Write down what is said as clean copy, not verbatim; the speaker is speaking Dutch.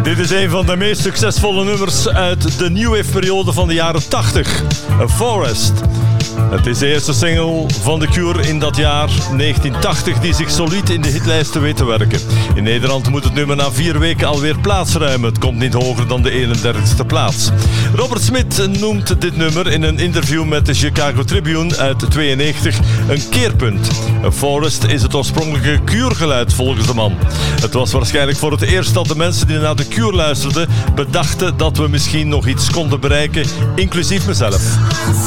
Dit is een van de meest succesvolle nummers uit de new wave periode van de jaren 80. A Forest. Het is de eerste single van The Cure in dat jaar 1980 die zich solide in de hitlijsten weet te werken. In Nederland moet het nummer na 4 weken alweer plaatsruimen. Het komt niet hoger dan de 31ste plaats. Robert Smith noemt dit nummer in een interview met de Chicago Tribune uit 92 een keerpunt. A Forest is het oorspronkelijke Cure-geluid volgens de man. Het was waarschijnlijk voor het eerst dat de mensen die naar The Cure luisterden bedachten dat we misschien nog iets konden bereiken, inclusief mezelf.